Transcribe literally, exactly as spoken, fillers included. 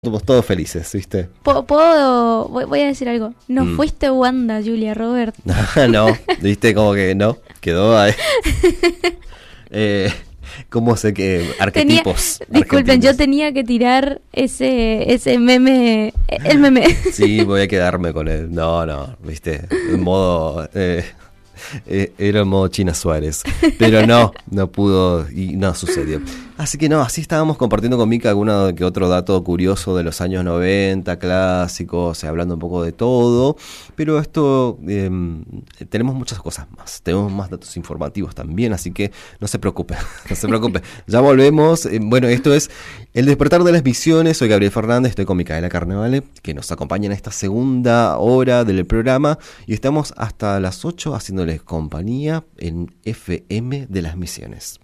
Somos todos felices, ¿viste? Po- Puedo, voy voy a decir algo. No Mm. fuiste Wanda, Julia Robert. No, ¿viste? Como que no, quedó ahí. Eh, ¿Cómo sé que Tenía, arquetipos? disculpen, argentinos. yo tenía que tirar ese ese meme, el meme. Sí, voy a quedarme con él. No, no, ¿viste? En modo... Eh, eh, era en modo China Suárez. Pero no, no pudo y no sucedió. Así que no, así estábamos compartiendo con Mica alguno que otro dato curioso de los años noventa, clásicos, eh, hablando un poco de todo. Pero esto, eh, tenemos muchas cosas más. Tenemos más datos informativos también, así que no se preocupe, no se preocupe. Ya volvemos. Eh, bueno, esto es El Despertar de las Visiones. Soy Gabriel Fernández, estoy con Micaela Carnevale, que nos acompaña en esta segunda hora del programa. Y estamos hasta las ocho haciéndoles compañía en F M de las Misiones.